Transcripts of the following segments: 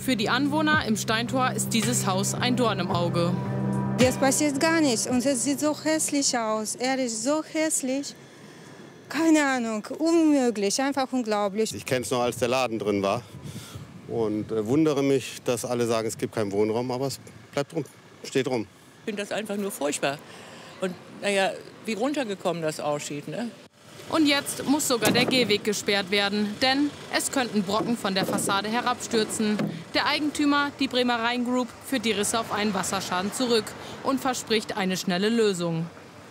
Für die Anwohner im Steintor ist dieses Haus ein Dorn im Auge. Jetzt passiert gar nichts und es sieht so hässlich aus, ehrlich, so hässlich. Keine Ahnung, unmöglich, einfach unglaublich. Ich kenne es noch, als der Laden drin war und wundere mich, dass alle sagen, es gibt keinen Wohnraum, aber es bleibt rum, steht rum. Ich finde das einfach nur furchtbar. Und naja, wie runtergekommen das aussieht, ne? Und jetzt muss sogar der Gehweg gesperrt werden, denn es könnten Brocken von der Fassade herabstürzen. Der Eigentümer, die Bremer Rhein Group, führt die Risse auf einen Wasserschaden zurück und verspricht eine schnelle Lösung.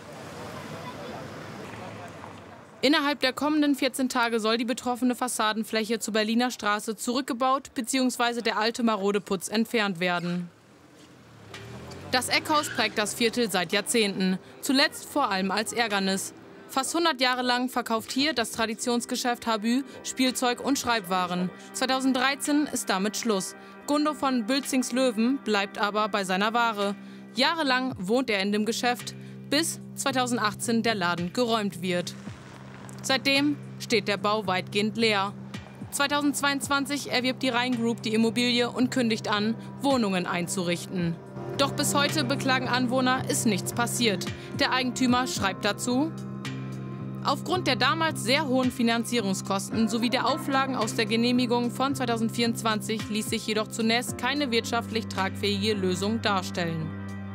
Innerhalb der kommenden 14 Tage soll die betroffene Fassadenfläche zur Berliner Straße zurückgebaut bzw. der alte marode Putz entfernt werden. Das Eckhaus prägt das Viertel seit Jahrzehnten, zuletzt vor allem als Ärgernis. Fast 100 Jahre lang verkauft hier das Traditionsgeschäft Habü Spielzeug und Schreibwaren. 2013 ist damit Schluss. Gundo von Bülzings-Löwen bleibt aber bei seiner Ware. Jahrelang wohnt er in dem Geschäft, bis 2018 der Laden geräumt wird. Seitdem steht der Bau weitgehend leer. 2022 erwirbt die Rhein Group die Immobilie und kündigt an, Wohnungen einzurichten. Doch bis heute beklagen Anwohner, ist nichts passiert. Der Eigentümer schreibt dazu: Aufgrund der damals sehr hohen Finanzierungskosten sowie der Auflagen aus der Genehmigung von 2024 ließ sich jedoch zunächst keine wirtschaftlich tragfähige Lösung darstellen.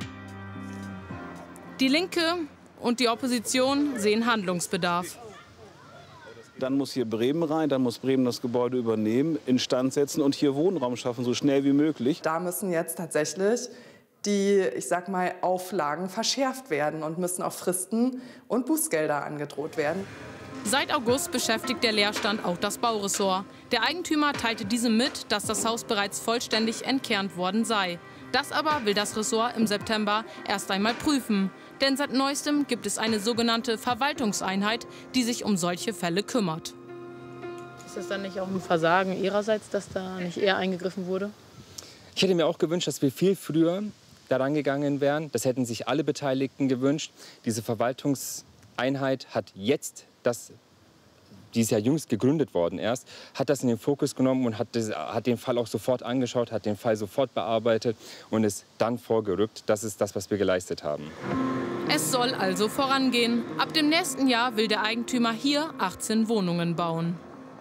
Die Linke und die Opposition sehen Handlungsbedarf. Dann muss hier Bremen rein, dann muss Bremen das Gebäude übernehmen, instand setzen und hier Wohnraum schaffen, so schnell wie möglich. Da müssen jetzt tatsächlich die, ich sag mal, Auflagen verschärft werden und müssen auch Fristen und Bußgelder angedroht werden. Seit August beschäftigt der Leerstand auch das Bauressort. Der Eigentümer teilte diesem mit, dass das Haus bereits vollständig entkernt worden sei. Das aber will das Ressort im September erst einmal prüfen. Denn seit Neuestem gibt es eine sogenannte Verwaltungseinheit, die sich um solche Fälle kümmert. Ist das dann nicht auch ein Versagen Ihrerseits, dass da nicht eher eingegriffen wurde? Ich hätte mir auch gewünscht, dass wir viel früher daran gegangen wären. Das hätten sich alle Beteiligten gewünscht. Diese Verwaltungseinheit hat jetzt, die ist ja jüngst gegründet worden erst, hat das in den Fokus genommen und hat den Fall auch sofort angeschaut, hat den Fall sofort bearbeitet und ist dann vorgerückt. Das ist das, was wir geleistet haben. Es soll also vorangehen. Ab dem nächsten Jahr will der Eigentümer hier 18 Wohnungen bauen.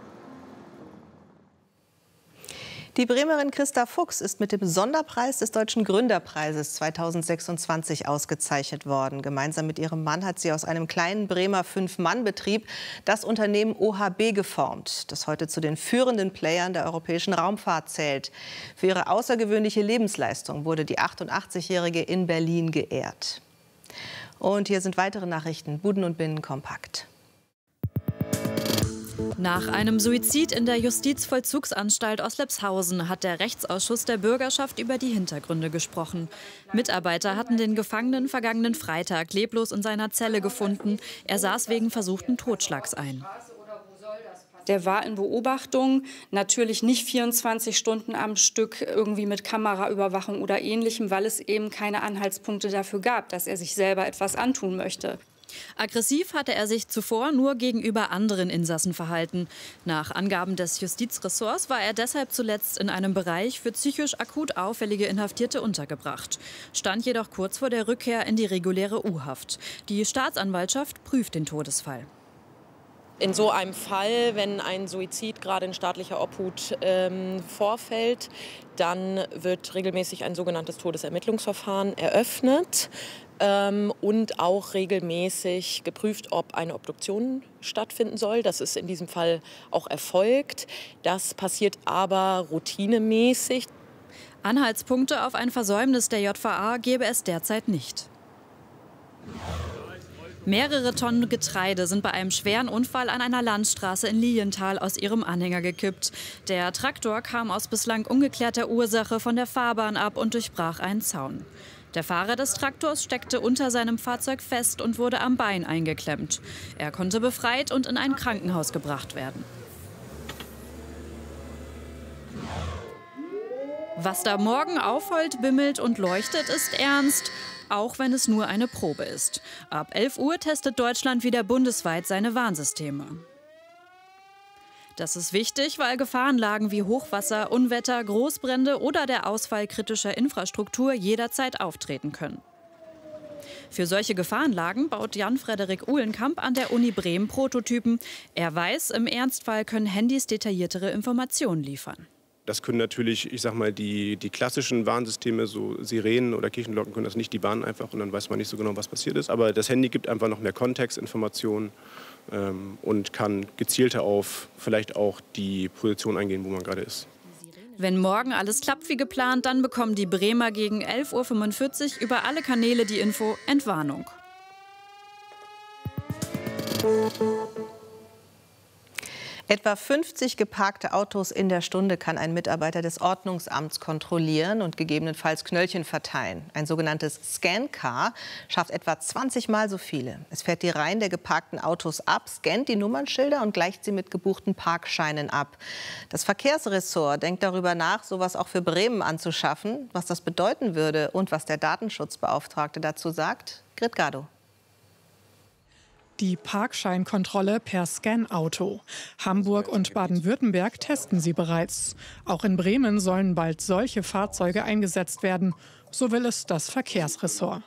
Die Bremerin Christa Fuchs ist mit dem Sonderpreis des Deutschen Gründerpreises 2026 ausgezeichnet worden. Gemeinsam mit ihrem Mann hat sie aus einem kleinen Bremer 5-Mann-Betrieb das Unternehmen OHB geformt, das heute zu den führenden Playern der europäischen Raumfahrt zählt. Für ihre außergewöhnliche Lebensleistung wurde die 88-Jährige in Berlin geehrt. Und hier sind weitere Nachrichten, Buden und Binnen kompakt. Nach einem Suizid in der Justizvollzugsanstalt Oslepshausen hat der Rechtsausschuss der Bürgerschaft über die Hintergründe gesprochen. Mitarbeiter hatten den Gefangenen vergangenen Freitag leblos in seiner Zelle gefunden. Er saß wegen versuchten Totschlags ein. Der war in Beobachtung, natürlich nicht 24 Stunden am Stück irgendwie mit Kameraüberwachung oder Ähnlichem, weil es eben keine Anhaltspunkte dafür gab, dass er sich selber etwas antun möchte. Aggressiv hatte er sich zuvor nur gegenüber anderen Insassen verhalten. Nach Angaben des Justizressorts war er deshalb zuletzt in einem Bereich für psychisch akut auffällige Inhaftierte untergebracht, stand jedoch kurz vor der Rückkehr in die reguläre U-Haft. Die Staatsanwaltschaft prüft den Todesfall. In so einem Fall, wenn ein Suizid gerade in staatlicher Obhut vorfällt, dann wird regelmäßig ein sogenanntes Todesermittlungsverfahren eröffnet und auch regelmäßig geprüft, ob eine Obduktion stattfinden soll. Das ist in diesem Fall auch erfolgt. Das passiert aber routinemäßig. Anhaltspunkte auf ein Versäumnis der JVA gäbe es derzeit nicht. Mehrere Tonnen Getreide sind bei einem schweren Unfall an einer Landstraße in Lilienthal aus ihrem Anhänger gekippt. Der Traktor kam aus bislang ungeklärter Ursache von der Fahrbahn ab und durchbrach einen Zaun. Der Fahrer des Traktors steckte unter seinem Fahrzeug fest und wurde am Bein eingeklemmt. Er konnte befreit und in ein Krankenhaus gebracht werden. Was da morgen aufheult, bimmelt und leuchtet, ist ernst. Auch wenn es nur eine Probe ist. Ab 11 Uhr testet Deutschland wieder bundesweit seine Warnsysteme. Das ist wichtig, weil Gefahrenlagen wie Hochwasser, Unwetter, Großbrände oder der Ausfall kritischer Infrastruktur jederzeit auftreten können. Für solche Gefahrenlagen baut Jan-Frederik Uhlenkamp an der Uni Bremen Prototypen. Er weiß, im Ernstfall können Handys detailliertere Informationen liefern. Das können natürlich, ich sag mal, die klassischen Warnsysteme, so Sirenen oder Kirchenglocken, können das nicht, die warnen einfach und dann weiß man nicht so genau, was passiert ist. Aber das Handy gibt einfach noch mehr Kontextinformationen und kann gezielter auf vielleicht auch die Position eingehen, wo man gerade ist. Wenn morgen alles klappt wie geplant, dann bekommen die Bremer gegen 11:45 Uhr über alle Kanäle die Info Entwarnung. Etwa 50 geparkte Autos in der Stunde kann ein Mitarbeiter des Ordnungsamts kontrollieren und gegebenenfalls Knöllchen verteilen. Ein sogenanntes Scan-Car schafft etwa 20 Mal so viele. Es fährt die Reihen der geparkten Autos ab, scannt die Nummernschilder und gleicht sie mit gebuchten Parkscheinen ab. Das Verkehrsressort denkt darüber nach, sowas auch für Bremen anzuschaffen. Was das bedeuten würde und was der Datenschutzbeauftragte dazu sagt, Grit Gado. Die Parkscheinkontrolle per Scan-Auto. Hamburg und Baden-Württemberg testen sie bereits. Auch in Bremen sollen bald solche Fahrzeuge eingesetzt werden. So will es das Verkehrsressort.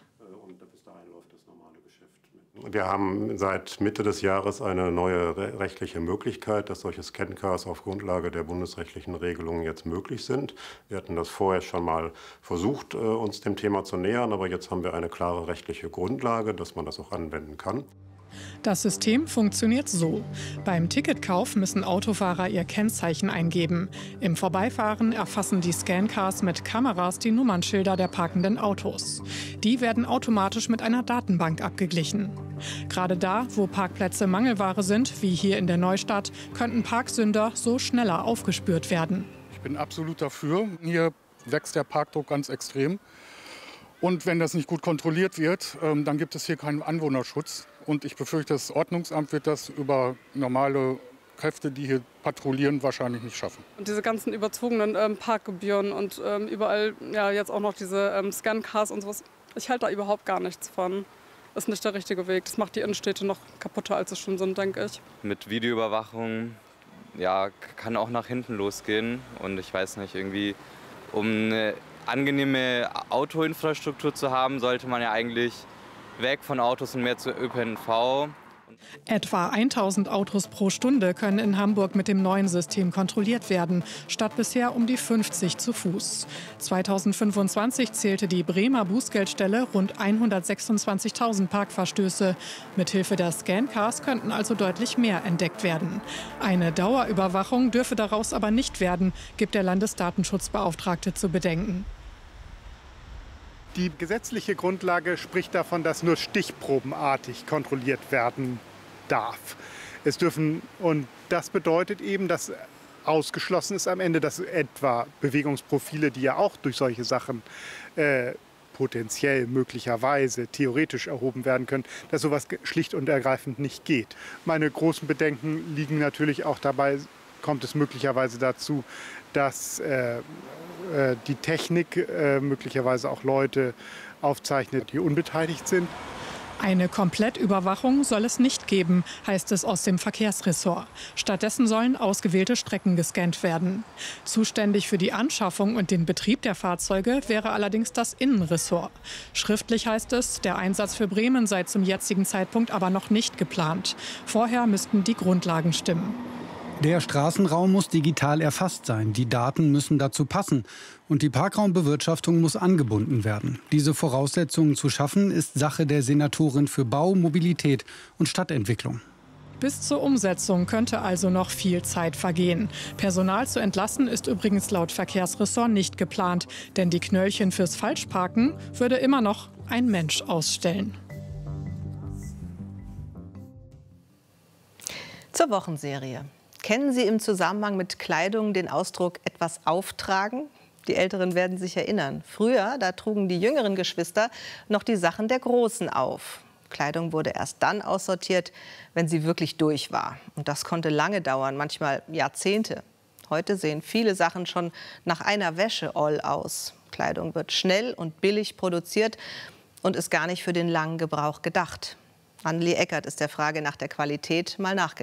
Wir haben seit Mitte des Jahres eine neue rechtliche Möglichkeit, dass solche Scan-Cars auf Grundlage der bundesrechtlichen Regelungen jetzt möglich sind. Wir hatten das vorher schon mal versucht, uns dem Thema zu nähern, aber jetzt haben wir eine klare rechtliche Grundlage, dass man das auch anwenden kann. Das System funktioniert so. Beim Ticketkauf müssen Autofahrer ihr Kennzeichen eingeben. Im Vorbeifahren erfassen die Scancars mit Kameras die Nummernschilder der parkenden Autos. Die werden automatisch mit einer Datenbank abgeglichen. Gerade da, wo Parkplätze Mangelware sind, wie hier in der Neustadt, könnten Parksünder so schneller aufgespürt werden. Ich bin absolut dafür. Hier wächst der Parkdruck ganz extrem. Und wenn das nicht gut kontrolliert wird, dann gibt es hier keinen Anwohnerschutz. Und ich befürchte, das Ordnungsamt wird das über normale Kräfte, die hier patrouillieren, wahrscheinlich nicht schaffen. Und diese ganzen überzogenen Parkgebühren und überall ja, jetzt auch noch diese Scan-Cars und sowas. Ich halte da überhaupt gar nichts von. Das ist nicht der richtige Weg. Das macht die Innenstädte noch kaputter, als es schon sind, denke ich. Mit Videoüberwachung ja, kann auch nach hinten losgehen. Und ich weiß nicht, irgendwie um eine angenehme Autoinfrastruktur zu haben, sollte man ja eigentlich weg von Autos und mehr zu ÖPNV. Etwa 1000 Autos pro Stunde können in Hamburg mit dem neuen System kontrolliert werden, statt bisher um die 50 zu Fuß. 2025 zählte die Bremer Bußgeldstelle rund 126.000 Parkverstöße. Mithilfe der Scancars könnten also deutlich mehr entdeckt werden. Eine Dauerüberwachung dürfe daraus aber nicht werden, gibt der Landesdatenschutzbeauftragte zu bedenken. Die gesetzliche Grundlage spricht davon, dass nur stichprobenartig kontrolliert werden darf. Und das bedeutet eben, dass ausgeschlossen ist am Ende, dass etwa Bewegungsprofile, die ja auch durch solche Sachen potenziell, möglicherweise, theoretisch erhoben werden können, dass sowas schlicht und ergreifend nicht geht. Meine großen Bedenken liegen natürlich auch dabei, kommt es möglicherweise dazu, dass die Technik möglicherweise auch Leute aufzeichnet, die unbeteiligt sind. Eine Komplettüberwachung soll es nicht geben, heißt es aus dem Verkehrsressort. Stattdessen sollen ausgewählte Strecken gescannt werden. Zuständig für die Anschaffung und den Betrieb der Fahrzeuge wäre allerdings das Innenressort. Schriftlich heißt es, der Einsatz für Bremen sei zum jetzigen Zeitpunkt aber noch nicht geplant. Vorher müssten die Grundlagen stimmen. Der Straßenraum muss digital erfasst sein. Die Daten müssen dazu passen. Und die Parkraumbewirtschaftung muss angebunden werden. Diese Voraussetzungen zu schaffen, ist Sache der Senatorin für Bau, Mobilität und Stadtentwicklung. Bis zur Umsetzung könnte also noch viel Zeit vergehen. Personal zu entlassen ist übrigens laut Verkehrsressort nicht geplant. Denn die Knöllchen fürs Falschparken würde immer noch ein Mensch ausstellen. Zur Wochenserie. Kennen Sie im Zusammenhang mit Kleidung den Ausdruck etwas auftragen? Die Älteren werden sich erinnern. Früher, da trugen die jüngeren Geschwister noch die Sachen der Großen auf. Kleidung wurde erst dann aussortiert, wenn sie wirklich durch war. Und das konnte lange dauern, manchmal Jahrzehnte. Heute sehen viele Sachen schon nach einer Wäsche all aus. Kleidung wird schnell und billig produziert und ist gar nicht für den langen Gebrauch gedacht. Anneli Eckert ist der Frage nach der Qualität mal nachgegangen.